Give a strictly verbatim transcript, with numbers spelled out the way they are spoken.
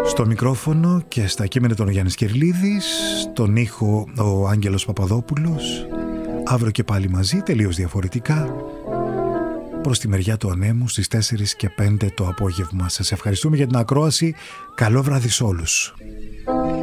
Στο μικρόφωνο και στα κείμενα των Γιάννης Κυρλίδης, τον ήχο ο Άγγελος Παπαδόπουλος. Αύριο και πάλι μαζί, τελείως διαφορετικά, προς τη μεριά του ανέμου στις τέσσερις και πέντε το απόγευμα. Σας ευχαριστούμε για την ακρόαση. Καλό βράδυ σε όλους.